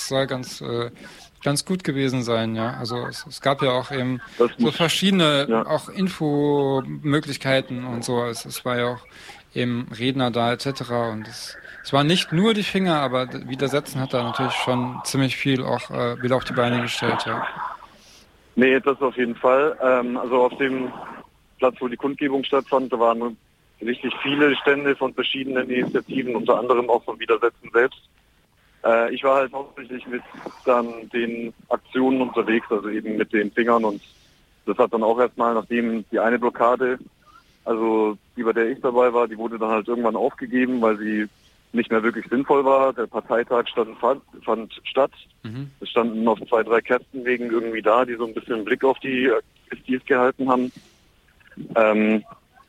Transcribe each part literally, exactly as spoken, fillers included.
das soll ganz, äh, ganz gut gewesen sein, ja. Also es, es gab ja auch eben Das so muss, verschiedene ja. auch Infomöglichkeiten und so. Es, es war ja auch eben Redner da et cetera. Und es, es waren nicht nur die Finger, aber d- Widersetzen hat da natürlich schon ziemlich viel auch äh, wieder auf die Beine gestellt, ja. Nee, das auf jeden Fall. Ähm, also auf dem Platz, wo die Kundgebung stattfand, da waren richtig viele Stände von verschiedenen Initiativen, unter anderem auch von Widersetzen selbst. Äh, ich war halt hauptsächlich mit dann den Aktionen unterwegs, also eben mit den Fingern, und das hat dann auch erstmal, nachdem die eine Blockade, also die, bei der ich dabei war, die wurde dann halt irgendwann aufgegeben, weil sie nicht mehr wirklich sinnvoll war. Der Parteitag stand, fand, fand statt. Mhm. Es standen noch zwei, drei Kästenwegen irgendwie da, die so ein bisschen einen Blick auf die Aktivis gehalten haben. Ähm,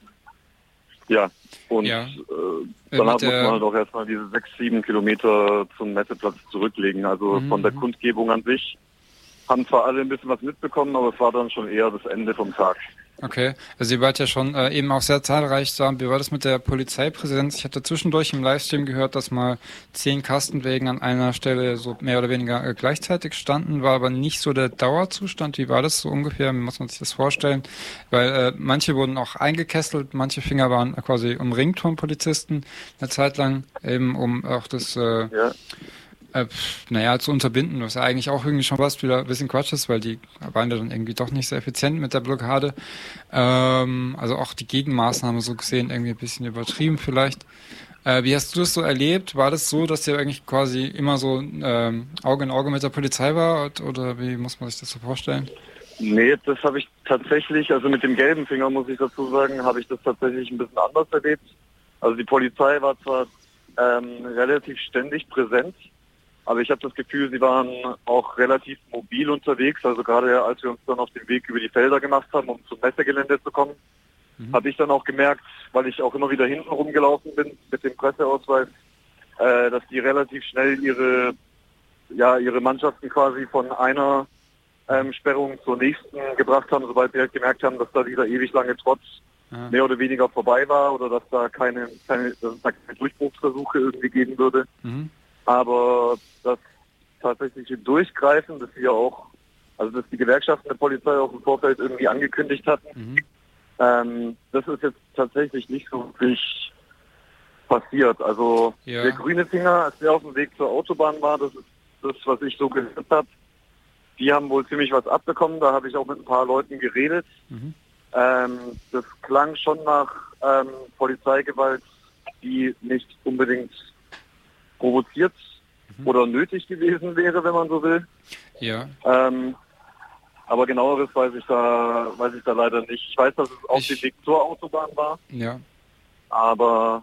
ja, und Ja. äh, Äh, danach mit muss man der halt auch erstmal diese sechs, sieben Kilometer zum Messeplatz zurücklegen. Also mhm, von der mhm. Kundgebung an sich haben zwar alle ein bisschen was mitbekommen, aber es war dann schon eher das Ende vom Tag. Okay, also ihr wart ja schon äh, eben auch sehr zahlreich da. Wie war das mit der Polizeipräsenz? Ich hatte zwischendurch im Livestream gehört, dass mal zehn Kastenwägen an einer Stelle so mehr oder weniger äh, gleichzeitig standen, war aber nicht so der Dauerzustand. Wie war das so ungefähr? Wie muss man sich das vorstellen? Weil äh, manche wurden auch eingekesselt, manche Finger waren quasi umringt von Polizisten eine Zeit lang, eben um auch das äh, Ja. Äh, pf, naja, zu unterbinden, was ja eigentlich auch irgendwie schon fast wieder ein bisschen Quatsch ist, weil die waren ja dann irgendwie doch nicht sehr effizient mit der Blockade. Ähm, also auch die Gegenmaßnahme so gesehen irgendwie ein bisschen übertrieben vielleicht. Äh, wie hast du das so erlebt? War das so, dass ihr eigentlich quasi immer so ähm, Auge in Auge mit der Polizei war oder wie muss man sich das so vorstellen? Nee, das habe ich tatsächlich, also mit dem gelben Finger muss ich dazu sagen, habe ich das tatsächlich ein bisschen anders erlebt. Also die Polizei war zwar ähm, relativ ständig präsent, aber ich habe das Gefühl, sie waren auch relativ mobil unterwegs. Also gerade als wir uns dann auf den Weg über die Felder gemacht haben, um zum Messegelände zu kommen, Mhm. habe ich dann auch gemerkt, weil ich auch immer wieder hinten rumgelaufen bin mit dem Presseausweis, äh, dass die relativ schnell ihre, ja, ihre Mannschaften quasi von einer ähm, Sperrung zur nächsten gebracht haben, sobald sie halt gemerkt haben, dass da dieser ewig lange Trotz Ja. mehr oder weniger vorbei war oder dass da keine, keine, dass es da keine Durchbruchsversuche irgendwie geben würde. Mhm. Aber das tatsächliche Durchgreifen, das wir auch, also dass die Gewerkschaften der Polizei auch im Vorfeld irgendwie angekündigt hatten, Mhm. ähm, das ist jetzt tatsächlich nicht so wirklich passiert. Also Ja. der grüne Finger, als der auf dem Weg zur Autobahn war, das ist das, was ich so gehört habe. Die haben wohl ziemlich was abbekommen, da habe ich auch mit ein paar Leuten geredet. Mhm. Ähm, das klang schon nach ähm, Polizeigewalt, die nicht unbedingt provoziert Mhm. oder nötig gewesen wäre, wenn man so will. Ja. Ähm, aber genaueres weiß ich da, weiß ich da leider nicht. Ich weiß, dass es auf Ich, dem Weg zur Autobahn war, ja. aber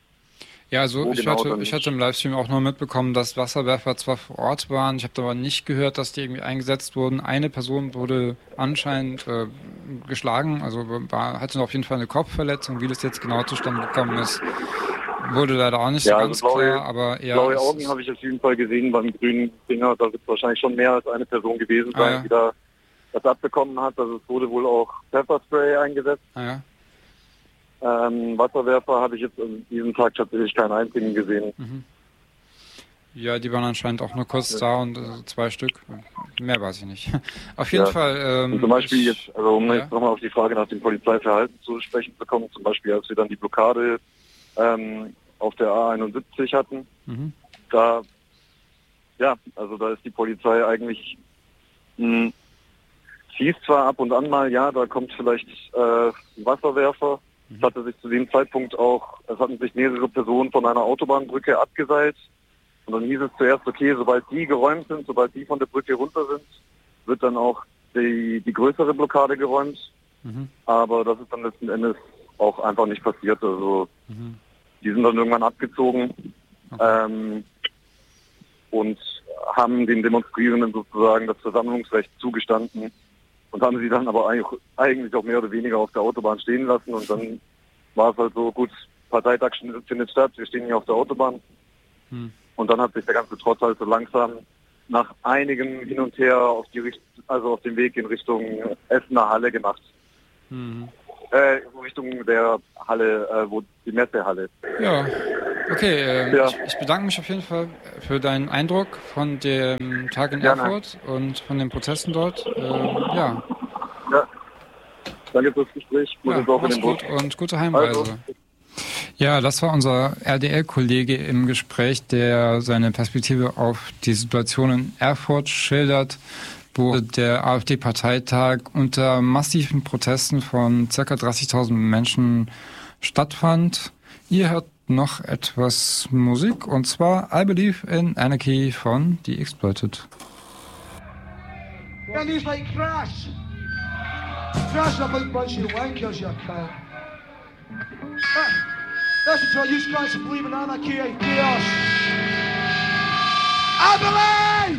Ja, also wo ich genau hatte, dann ich hatte nicht. im Livestream auch nur mitbekommen, dass Wasserwerfer zwar vor Ort waren, ich habe aber nicht gehört, dass die irgendwie eingesetzt wurden. Eine Person wurde anscheinend äh, geschlagen, also war, hatte auf jeden Fall eine Kopfverletzung. Wie das jetzt genau zustande gekommen ist, wurde leider auch nicht so Ja, also ganz blaue, klar, aber ja, blaue es Augen ist, habe ich auf jeden Fall gesehen beim grünen Finger. Da wird wahrscheinlich schon mehr als eine Person gewesen ah sein, ja, die da das abbekommen hat. Also es wurde wohl auch Pfefferspray eingesetzt. ah ja, Ähm, Wasserwerfer habe ich jetzt an diesem Tag tatsächlich keinen einzigen gesehen. mhm. Ja, die waren anscheinend auch nur kurz da und äh, zwei Stück. Mehr weiß ich nicht. Auf jeden Ja. Fall, Und zum ähm, Beispiel jetzt, ich, also um jetzt ja, nochmal auf die Frage nach dem Polizeiverhalten zu sprechen zu kommen, zum Beispiel als wir dann die Blockade ähm, auf der A einundsiebzig hatten, mhm. da, ja, also da ist die Polizei eigentlich, mh, hieß zwar ab und an mal, ja, da kommt vielleicht äh, ein Wasserwerfer. Mhm. Es hatte sich zu dem Zeitpunkt auch, es hatten sich mehrere Personen von einer Autobahnbrücke abgeseilt. Und dann hieß es zuerst, okay, sobald die geräumt sind, sobald die von der Brücke runter sind, wird dann auch die, die größere Blockade geräumt. Mhm. Aber das ist dann letzten Endes auch einfach nicht passiert. Also Mhm. die sind dann irgendwann abgezogen Okay. ähm, und haben den Demonstrierenden sozusagen das Versammlungsrecht zugestanden und haben sie dann aber eigentlich auch mehr oder weniger auf der Autobahn stehen lassen. Und dann war es halt so, gut, Parteitag findet statt, wir stehen hier auf der Autobahn. Mhm. Und dann hat sich der ganze Trotz halt so langsam nach einigem Hin und Her auf die Richt also auf den Weg in Richtung Essener Halle gemacht. Mhm. Äh, Richtung der Halle, äh, wo die Messehalle. Ja, okay. Äh, ja. Ich, ich bedanke mich auf jeden Fall für deinen Eindruck von dem Tag in Gerne. Erfurt und von den Protesten dort. Äh, ja. Ja. Danke fürs Gespräch. Ja, Gutes auf in mach's den gut Bus. und gute Heimreise. Also. Ja, das war unser R D L-Kollege im Gespräch, der seine Perspektive auf die Situation in Erfurt schildert, wo der AfD-Parteitag unter massiven Protesten von ca. dreißigtausend Menschen stattfand. Ihr hört noch etwas Musik, und zwar I Believe in Anarchy von The Exploited. Yeah, news like Crash. Crash are a big bunch of wankers, you cunt. Ah, that's what you guys believe in anarchy and chaos. I believe!